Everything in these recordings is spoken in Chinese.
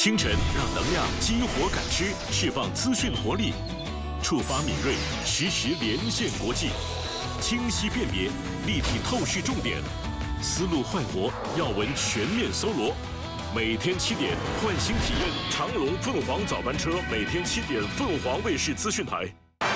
清晨让能量激活感知，释放资讯活力，触发敏锐，实时连线国际，清晰辨别，立体透视重点，思路焕活，要闻全面搜罗。每天7点，唤醒体验长龙凤凰早班车，每天7点，凤凰卫视资讯台。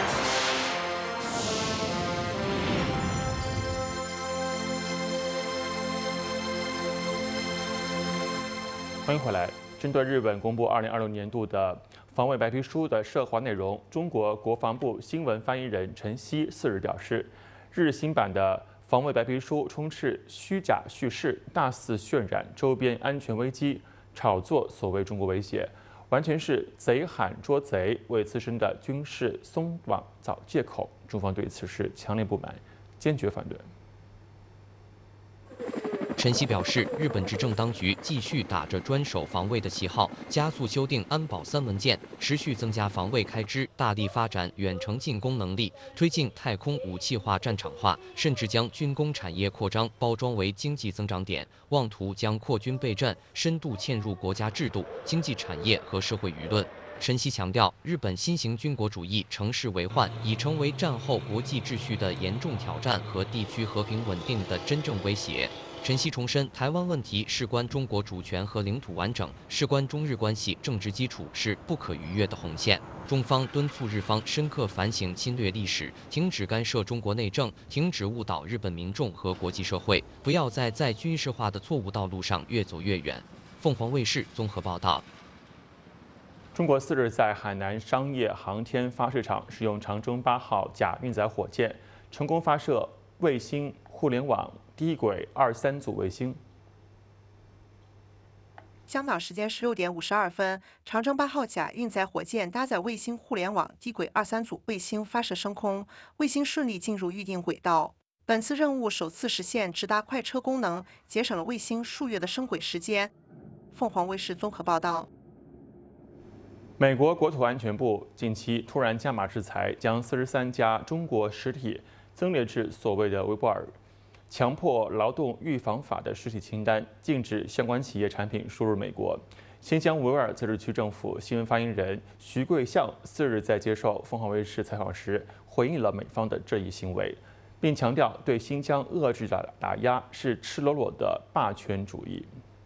欢迎回来。针对日本公布2026年度的防卫白皮书的涉华内容，中国国防部新闻发言人陈希4日表示，日新版的防卫白皮书充斥虚假叙事，大肆渲染周边安全危机，炒作所谓中国威胁，完全是贼喊捉贼，为自身的军事松绑找借口。中方对此事强烈不满，坚决反对。 陈希表示，日本执政当局继续打着专守防卫的旗号，加速修订安保3文件，持续增加防卫开支，大力发展远程进攻能力，推进太空武器化、战场化，甚至将军工产业扩张包装为经济增长点，妄图将扩军备战深度嵌入国家制度、经济产业和社会舆论。陈希强调，日本新型军国主义乘势为患，已成为战后国际秩序的严重挑战和地区和平稳定的真正威胁。陈希重申，台湾问题事关中国主权和领土完整，事关中日关系政治基础，是不可逾越的红线。中方敦促日方深刻反省侵略历史，停止干涉中国内政，停止误导日本民众和国际社会，不要在军事化的错误道路上越走越远。凤凰卫视综合报道。 中国4日在海南商业航天发射场使用长征8号甲运载火箭，成功发射卫星互联网低轨23组卫星。 香港时间16点52分，长征8号甲运载火箭搭载卫星互联网低轨23组卫星发射升空，卫星顺利进入预定轨道。本次任务首次实现直达快车功能，节省了卫星数月的升轨时间。凤凰卫视综合报道。 美国国土安全部近期突然加码制裁，将43家中国实体增列至所谓的维吾尔强迫劳动预防法的实体清单，禁止相关企业产品输入美国。新疆维吾尔自治区政府新闻发言人徐桂相4日在接受凤凰卫视采访时，回应了美方的这一行为，并强调对新疆遏制的打压是赤裸裸的霸权主义。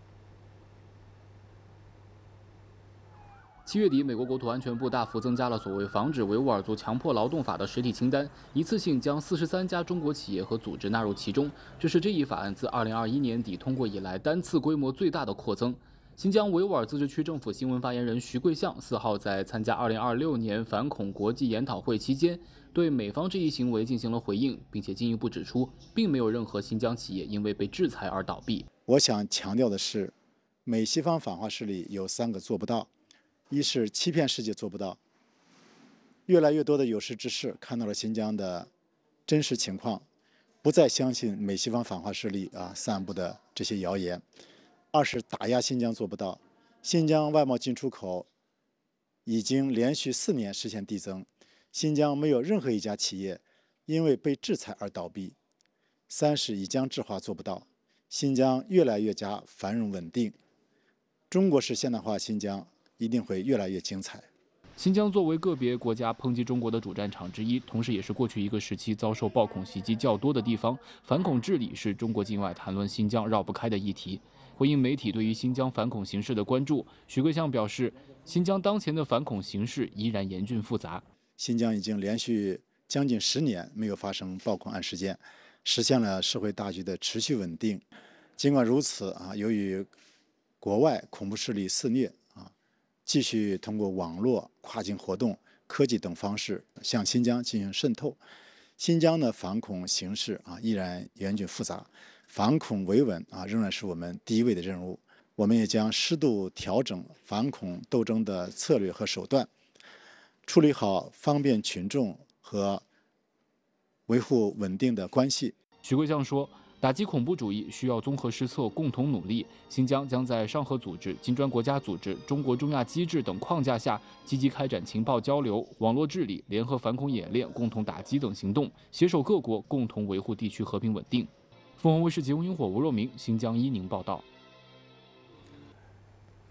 7月底，美国国土安全部大幅增加了所谓防止维吾尔族强迫劳动法的实体清单，一次性将43家中国企业和组织纳入其中。这是这一法案自2021年底通过以来单次规模最大的扩增。新疆维吾尔自治区政府新闻发言人徐桂相4号在参加2026年反恐国际研讨会期间，对美方这一行为进行了回应，并且进一步指出，并没有任何新疆企业因为被制裁而倒闭。 我想强调的是，美西方反华势力有3个做不到。一是欺骗世界做不到，越来越多的有识之士看到了新疆的真实情况，不再相信美西方反华势力散布的这些谣言。二是打压新疆做不到，新疆外贸进出口已经连续4年实现递增，新疆没有任何一家企业因为被制裁而倒闭。三是以疆制华做不到，新疆越来越加繁荣稳定，中国式现代化新疆一定会越来越精彩。 新疆作为个别国家抨击中国的主战场之一，同时也是过去一个时期遭受暴恐袭击较多的地方，反恐治理是中国境外谈论新疆绕不开的议题。回应媒体对于新疆反恐形势的关注，徐桂相表示，新疆当前的反恐形势依然严峻复杂。 新疆已经连续将近10年没有发生暴恐案事件，实现了社会大局的持续稳定。尽管如此由于国外恐怖势力肆虐继续通过网络、跨境活动、科技等方式向新疆进行渗透。新疆的反恐形势依然严峻复杂，反恐维稳仍然是我们第一位的任务。我们也将适度调整反恐斗争的策略和手段，处理好方便群众和维护稳定的关系。 徐桂相说，打击恐怖主义需要综合施策，共同努力。新疆将在上合组织、金砖国家组织、中国中亚机制等框架下，积极开展情报交流、网络治理、联合反恐演练、共同打击等行动，携手各国共同维护地区和平稳定。凤凰卫视捷目萤火吴若明，新疆伊宁报道。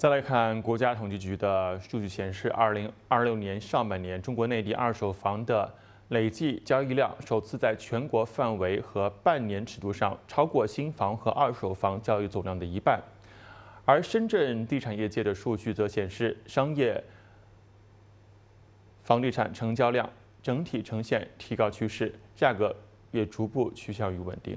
再来看国家统计局的数据显示，2026年上半年，中国内地二手房的累计交易量首次在全国范围和半年尺度上超过新房和二手房交易总量的一半。而深圳地产业界的数据则显示，商业房地产成交量整体呈现提高趋势，价格也逐步趋向于稳定。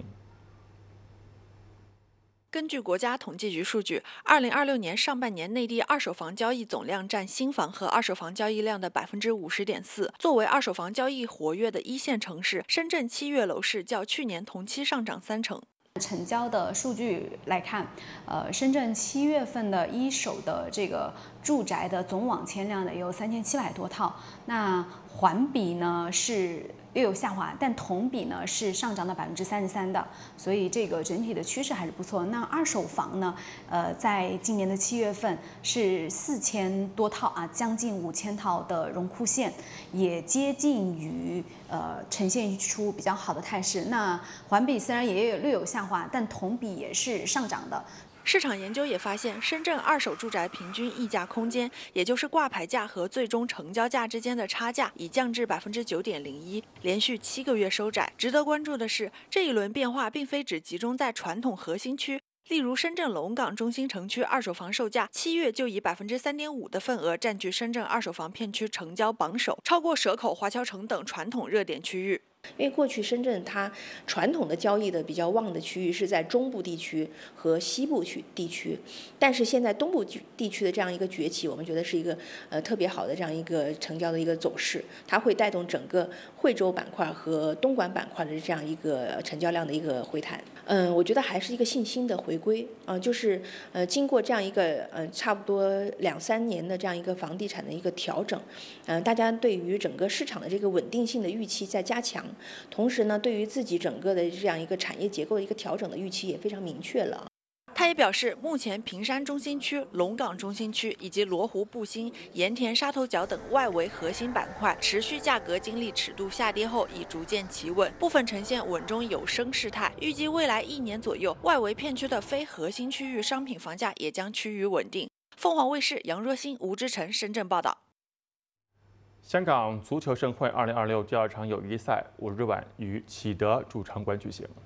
根据国家统计局数据，2026年上半年内地二手房交易总量占新房和二手房交易量的50.4%。作为二手房交易活跃的一线城市，深圳7月楼市较去年同期上涨3成。 成交的数据来看，深圳7月份的一手的这个住宅的总网签量呢有3700多套，那环比呢是略有下滑，但同比呢是上涨了33%的，所以这个整体的趋势还是不错。那二手房呢，在今年的7月份是4000多套啊，将近5000套的荣枯线，也接近于呈现出比较好的态势。那环比虽然也略有下滑，但同比也是上涨的。 市场研究也发现，深圳二手住宅平均溢价空间，也就是挂牌价和最终成交价之间的差价，已降至9.01%，连续7个月收窄。值得关注的是，这一轮变化并非只集中在传统核心区。例如，深圳龙岗中心城区二手房售价7月就以3.5%的份额占据深圳二手房片区成交榜首，超过蛇口、华侨城等传统热点区域。 因为过去深圳它传统的交易的比较旺的区域是在中部地区和西部地区，但是现在东部地区的这样一个崛起，我们觉得是一个特别好的这样一个成交的一个走势，它会带动整个惠州板块和东莞板块的这样一个成交量的一个回弹。我觉得还是一个信心的回归就是经过这样一个差不多2-3年的这样一个房地产的一个调整，大家对于整个市场的这个稳定性的预期在加强。同时呢，对于自己整个的这样一个产业结构的一个调整的预期也非常明确了。 他也表示，目前坪山中心区、龙岗中心区以及罗湖布心、盐田沙头角等外围核心板块，持续价格经历尺度下跌后已逐渐企稳，部分呈现稳中有升势态。预计未来1年左右，外围片区的非核心区域商品房价也将趋于稳定。凤凰卫视杨若欣、吴志成深圳报道。 香港足球盛会2026第2场友谊赛5日晚于启德主场馆举行。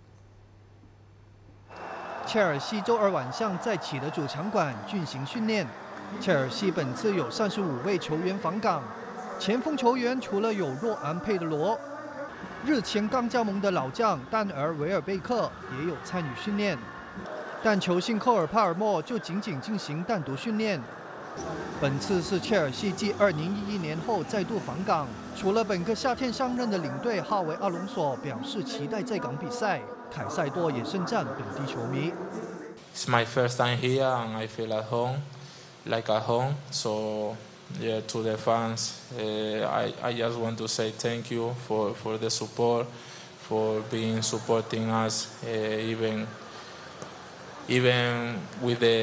切尔西周二晚上在启德主场馆进行训练。切尔西本次有35位球员访港，前锋球员除了有洛安佩德罗，日前刚加盟的老将丹尔维尔贝克也有参与训练，但球星寇尔帕尔默就仅仅进行单独训练。本次是切尔西继2011年后再度访港，除了本个夏天上任的领队哈维·阿隆索表示期待在港比赛，凯塞多也盛赞本地球迷。 It's my first time here and I feel at home, like at home. So yeah, to the fans, I just want to say thank you for the support, for being supporting us, even with the